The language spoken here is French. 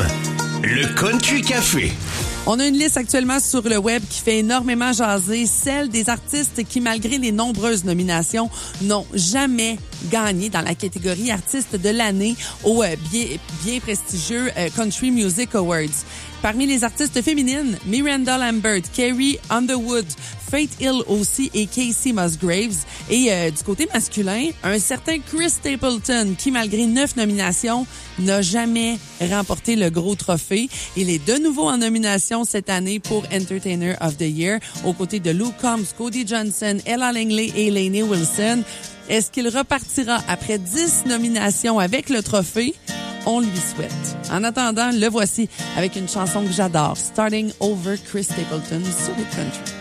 FM, le Country Café. On a une liste actuellement sur le web qui fait énormément jaser, celle des artistes qui, malgré les nombreuses nominations, n'ont jamais gagné dans la catégorie artiste de l'année au bien prestigieux Country Music Awards. Parmi les artistes féminines, Miranda Lambert, Carrie Underwood, Faith Hill aussi et Casey Musgraves. Et du côté masculin, un certain Chris Stapleton qui, malgré 9 nominations, n'a jamais remporté le gros trophée. Il est de nouveau en nomination cette année pour Entertainer of the Year, aux côtés de Luke Combs, Cody Johnson, Ella Langley et Lainey Wilson. Est-ce qu'il repartira après 10 nominations avec le trophée? On lui souhaite. En attendant, le voici avec une chanson que j'adore, Starting Over, Chris Stapleton sur le Country.